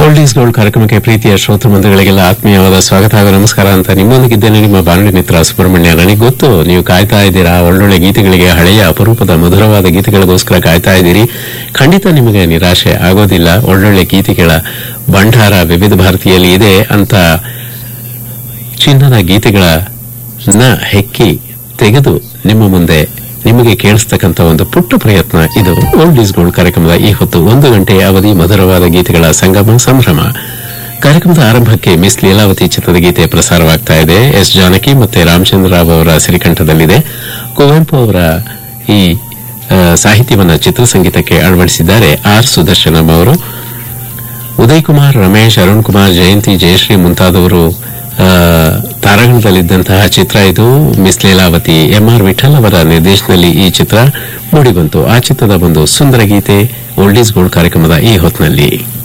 Old is gold ಕಾರ್ಯಕ್ರಮಕ್ಕೆ ಪ್ರೀತಿಯ ಶ್ರೋತೃ ಮಂದಿಗಳಿಗೆಲ್ಲ ಆತ್ಮೀಯವಾದ ಸ್ವಾಗತ ಹಾಗೂ ನಮಸ್ಕಾರ ಅಂತ ನಿಮ್ಮೊಂದಿಗಿದ್ದೇನೆ ನಿಮ್ಮ ಬಾನುಲಿ ಮಿತ್ರ ಸುಬ್ರಹ್ಮಣ್ಯ. ನನಗೆ ಗೊತ್ತು ನೀವು ಕಾಯ್ತಾ ಇದ್ದೀರಾ, ಒಳ್ಳೊಳ್ಳೆ ಗೀತೆಗಳಿಗೆ, ಹಳೆಯ ಅಪರೂಪದ ಮಧುರವಾದ ಗೀತೆಗಳಿಗೋಸ್ಕರ ಕಾಯ್ತಾ ಇದ್ದೀರಿ. ಖಂಡಿತ ನಿಮಗೆ ನಿರಾಶೆ ಆಗೋದಿಲ್ಲ. ಒಳ್ಳೊಳ್ಳೆ ಗೀತೆಗಳ ಭಂಡಾರ ವಿವಿಧ ಭಾರತೀಯಲ್ಲಿ ಇದೆ ಅಂತ ಚಿನ್ನದ ಗೀತೆಗಳನ್ನ ಹೆಕ್ಕಿ ತೆಗೆದು ನಿಮ್ಮ ಮುಂದೆ ನಿಮಗೆ ಕೇಳಿಸ್ತಕ್ಕಂಥ ಒಂದು ಪುಟ್ಟ ಪ್ರಯತ್ನ ಇದು ಓಲ್ಡ್ ಈಸ್ ಗೋಲ್ಡ್ ಕಾರ್ಯಕ್ರಮದ ಈ ಹೊತ್ತು 1 ಗಂಟೆ ಅವಧಿ ಮಧುರವಾದ ಗೀತೆಗಳ ಸಂಗಮ ಸಂಭ್ರಮ. ಕಾರ್ಯಕ್ರಮದ ಆರಂಭಕ್ಕೆ ಮಿಸ್ ಲೀಲಾವತಿ ಚಿತ್ರದ ಗೀತೆ ಪ್ರಸಾರವಾಗ್ತಾ ಇದೆ. ಎಸ್ ಜಾನಕಿ ಮತ್ತೆ ರಾಮಚಂದ್ರ ರಾವ್ ಅವರ ಸಿರಿಕಂಠದಲ್ಲಿದೆ. ಕುವೆಂಪು ಅವರ ಈ ಸಾಹಿತ್ಯವನ್ನ ಚಿತ್ರಸಂಗೀತಕ್ಕೆ ಅಳವಡಿಸಿದ್ದಾರೆ ಆರ್ ಸುದರ್ಶನಂ ಅವರು. ಉದಯ್ ಕುಮಾರ್, ರಮೇಶ್, ಅರುಣ್ ಕುಮಾರ್, ಜಯಂತಿ, ಜಯಶ್ರೀ ಮುಂತಾದವರು ತಾರಾಗಣದಲ್ಲಿದ್ದಂತಹ ಚಿತ್ರ ಇದು. ಮಿಸ್ ಲೀಲಾವತಿ ಎಂಆರ್ ವಿಠಲ್ ಅವರ ನಿರ್ದೇಶನದಲ್ಲಿ ಈ ಚಿತ್ರ ಮೂಡಿಬಂತು. ಆ ಚಿತ್ರದ ಒಂದು ಸುಂದರ ಗೀತೆ ಓಲ್ಡ್ ಈಸ್ ಗೋಲ್ಡ್ ಕಾರ್ಯಕ್ರಮದ ಈ ಹೊತ್ತಿನಲ್ಲಿ.